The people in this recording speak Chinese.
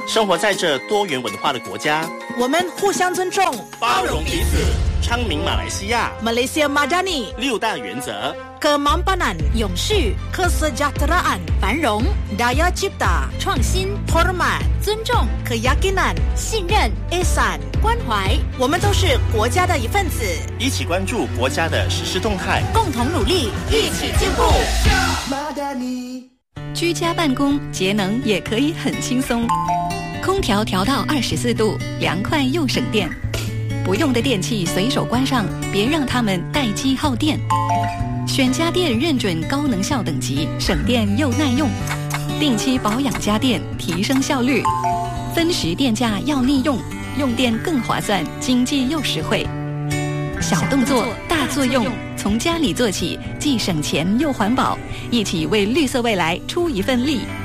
生活在这多元文化的国家， 我们互相尊重， 包容彼此，昌明马来西亚 Malaysia Madani 6大原则 ：Kemampanan 永续、Kesejahteraan 繁荣、Daya Cipta 创新、 Hormat 尊重、 Keyakinan 信任、 Ihsan 关怀。 我们都是国家的一份子， 一起关注国家的实施动态， 共同努力， 一起进步。 居家办公节能也可以很轻松，空调调到24度，凉快又省电。不用的电器随手关上，别让它们待机耗电。选家电认准高能效等级，省电又耐用。定期保养家电，提升效率。分时电价要利用，用电更划算，经济又实惠。小动作大作用，从家里做起，既省钱又环保，一起为绿色未来出一份力。